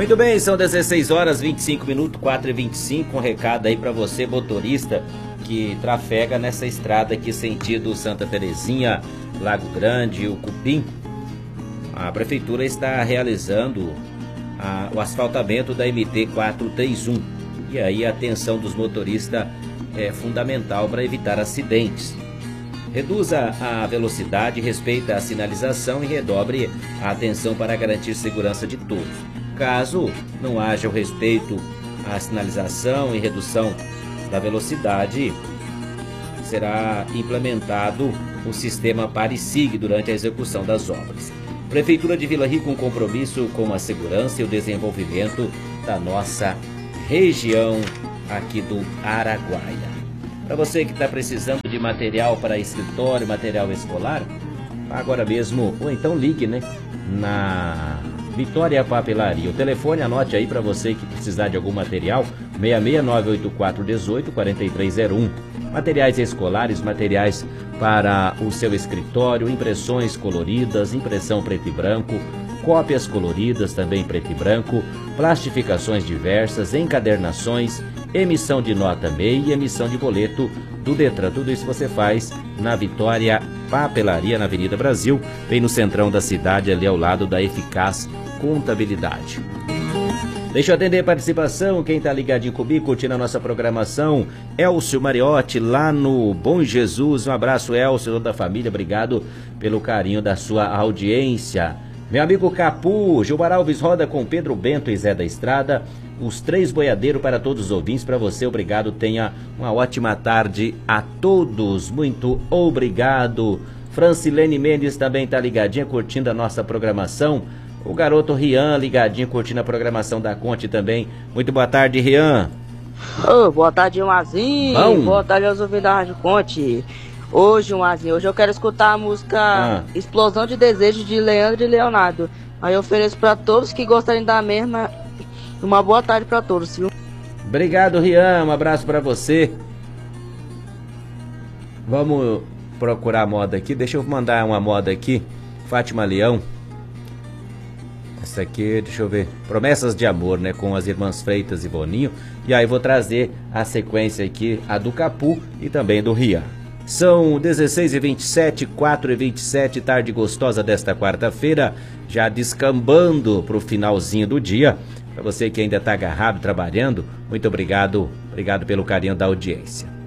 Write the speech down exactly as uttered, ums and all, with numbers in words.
Muito bem, são dezesseis horas e vinte e cinco minutos, quatro e vinte e cinco. Um recado aí para você, motorista, que trafega nessa estrada aqui sentido Santa Terezinha, Lago Grande, o Cupim. A prefeitura está realizando a, o asfaltamento da M T quatrocentos e trinta e um. E aí a atenção dos motoristas é fundamental para evitar acidentes. Reduza a velocidade, respeite a sinalização e redobre a atenção para garantir segurança de todos. Caso não haja o respeito à sinalização e redução da velocidade, será implementado o sistema Pare e Siga durante a execução das obras. Prefeitura de Vila Rica, um compromisso com a segurança e o desenvolvimento da nossa região aqui do Araguaia. Para você que está precisando de material para escritório, material escolar, agora mesmo, ou então ligue, né, na Vitória Papelaria. O telefone, anote aí para você que precisar de algum material, seis seis nove oito quatro um oito quatro três zero um. Materiais escolares, materiais para o seu escritório, impressões coloridas, impressão preto e branco, cópias coloridas também preto e branco, plastificações diversas, encadernações, emissão de nota M E I e emissão de boleto do Detran. Tudo isso você faz na Vitória Papelaria, na Avenida Brasil, bem no centrão da cidade, ali ao lado da Eficaz Contabilidade. Deixa eu atender a participação, quem tá ligadinho comigo, curtindo a nossa programação, Elcio Mariotti, lá no Bom Jesus. Um abraço, Elcio, toda a família, obrigado pelo carinho da sua audiência. Meu amigo Capu, Gilmar Alves roda com Pedro Bento e Zé da Estrada, os três boiadeiros para todos os ouvintes, para você, obrigado, tenha uma ótima tarde a todos, muito obrigado. Francilene Mendes também tá ligadinha, curtindo a nossa programação. O garoto Rian ligadinho, curtindo a programação da Conte também. Muito boa tarde, Rian. Oh, boa tarde, Mazinho. Bom. Boa tarde aos ouvintes da Rádio Conte. Hoje, Mazinho, hoje eu quero escutar a música ah. Explosão de Desejo de Leandro e Leonardo. Aí eu ofereço para todos que gostarem da mesma. Uma boa tarde para todos, viu? Obrigado, Rian. Um abraço para você. Vamos procurar a moda aqui. Deixa eu mandar uma moda aqui. Fátima Leão. Essa aqui, deixa eu ver, Promessas de Amor, né, com as irmãs Freitas e Boninho. E aí vou trazer a sequência aqui, a do Capu e também do Rian. São dezesseis e vinte e sete, quatro e vinte e sete, tarde gostosa desta quarta-feira, já descambando para o finalzinho do dia. Para você que ainda está agarrado, trabalhando, muito obrigado, obrigado pelo carinho da audiência.